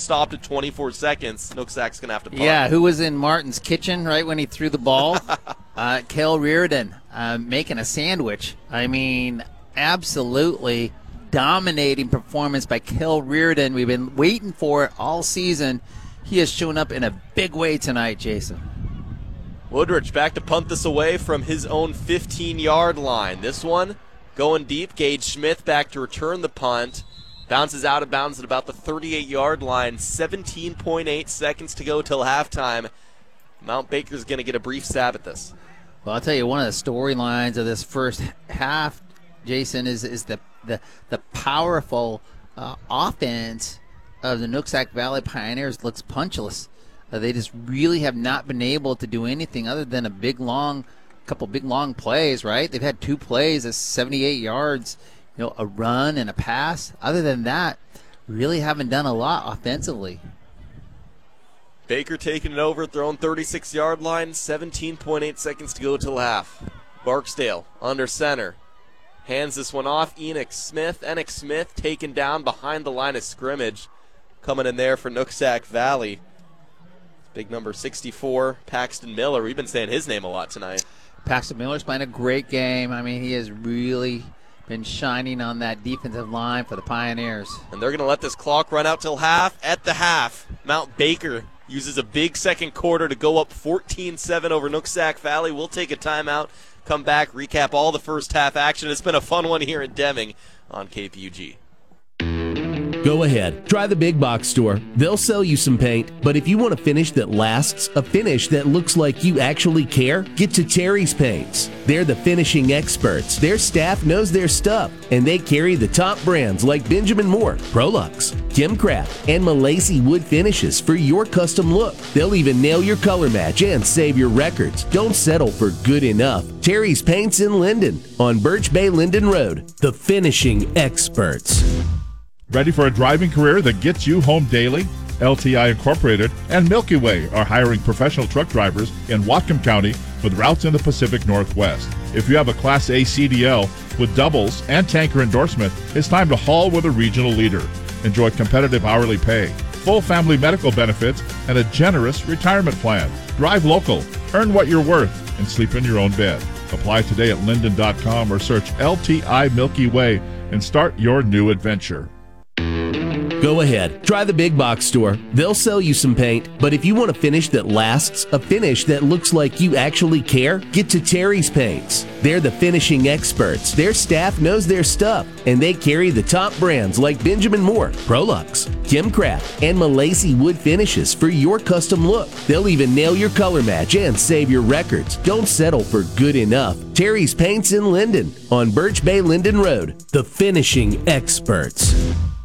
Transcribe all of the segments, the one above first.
stopped at 24 seconds. Nooksack's going to have to punt. Yeah, who was in Martin's kitchen right when he threw the ball? Kel Reardon making a sandwich. I mean, absolutely dominating performance by Kel Reardon. We've been waiting for it all season. He has shown up in a big way tonight, Jason. Woodridge back to punt this away from his own 15-yard line. This one going deep. Gage Smith back to return the punt. Bounces out of bounds at about the 38-yard line. 17.8 seconds to go till halftime. Mount Baker's going to get a brief stab at this. Well, I'll tell you, one of the storylines of this first half, Jason, is the powerful offense of the Nooksack Valley Pioneers looks punchless. They just really have not been able to do anything other than couple big long plays, right? They've had 2 plays of 78 yards, a run and a pass. Other than that, really haven't done a lot offensively. Baker taking it over at their own 36-yard line. 17.8 seconds to go till half. Barksdale under center. Hands this one off. Enoch Smith taken down behind the line of scrimmage. Coming in there for Nooksack Valley. Big number 64, Paxton Miller. We've been saying his name a lot tonight. Paxton Miller's playing a great game. I mean, he has really been shining on that defensive line for the Pioneers. And they're going to let this clock run out till half. At the half, Mount Baker uses a big second quarter to go up 14-7 over Nooksack Valley. We'll take a timeout, come back, recap all the first half action. It's been a fun one here in Deming on KPUG. Go ahead, try the big box store. They'll sell you some paint, but if you want a finish that lasts, a finish that looks like you actually care, get to Terry's Paints. They're the finishing experts. Their staff knows their stuff, and they carry the top brands like Benjamin Moore, Prolux, Kimcraft, and Malaysia Wood Finishes for your custom look. They'll even nail your color match and save your records. Don't settle for good enough. Terry's Paints in Linden on Birch Bay Linden Road. The finishing experts. Ready for a driving career that gets you home daily? LTI Incorporated and Milky Way are hiring professional truck drivers in Whatcom County with routes in the Pacific Northwest. If you have a Class A CDL with doubles and tanker endorsement, it's time to haul with a regional leader. Enjoy competitive hourly pay, full family medical benefits, and a generous retirement plan. Drive local, earn what you're worth, and sleep in your own bed. Apply today at linden.com or search LTI Milky Way and start your new adventure. Go ahead, try the big box store. They'll sell you some paint, but if you want a finish that lasts, a finish that looks like you actually care, get to Terry's Paints. They're the finishing experts. Their staff knows their stuff, and they carry the top brands like Benjamin Moore, Prolux, Kimcraft, and Malaysia Wood Finishes for your custom look. They'll even nail your color match and save your records. Don't settle for good enough. Terry's Paints in Linden on Birch Bay Linden Road. The finishing experts.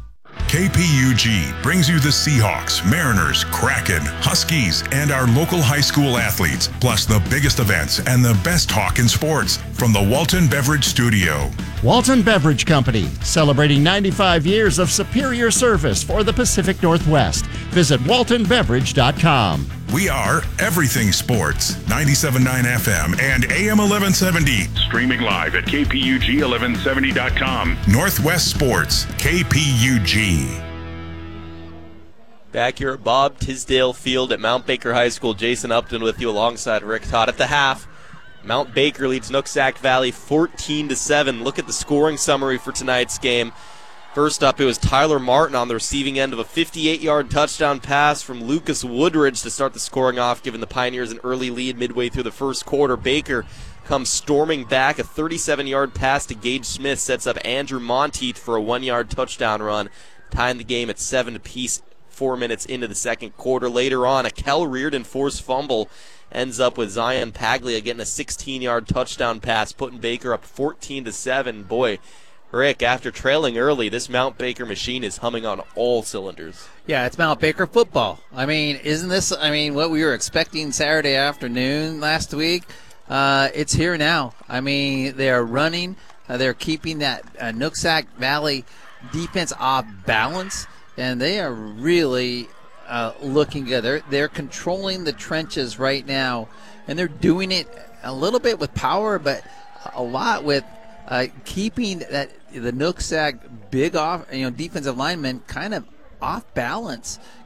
KPUG brings you the Seahawks, Mariners, Kraken, Huskies, and our local high school athletes, plus the biggest events and the best talk in sports from the Walton Beverage Studio. Walton Beverage Company, celebrating 95 years of superior service for the Pacific Northwest. Visit waltonbeverage.com. We are Everything Sports, 97.9 FM and AM 1170. Streaming live at KPUG1170.com. Northwest Sports, KPUG. Back here at Bob Tisdale Field at Mount Baker High School, Jason Upton with you alongside Rick Todd. At the half, Mount Baker leads Nooksack Valley 14-7. Look at the scoring summary for tonight's game. First up, it was Tyler Martin on the receiving end of a 58-yard touchdown pass from Lucas Woodridge to start the scoring off, giving the Pioneers an early lead midway through the first quarter. Baker comes storming back. A 37-yard pass to Gage Smith sets up Andrew Monteith for a 1-yard touchdown run, tying the game at 7 apiece 4 minutes into the second quarter. Later on, a Kel Reardon forced fumble ends up with Zion Paglia getting a 16-yard touchdown pass, putting Baker up 14-7. Boy, Rick, after trailing early, this Mount Baker machine is humming on all cylinders. Yeah, it's Mount Baker football. I mean, isn't this, what we were expecting Saturday afternoon last week? It's here now. I mean, they're running. They're keeping that Nooksack Valley defense off balance, and they are really looking good. They're controlling the trenches right now, and they're doing it a little bit with power, but a lot with keeping the Nooksack big off, defensive linemen kind of off balance,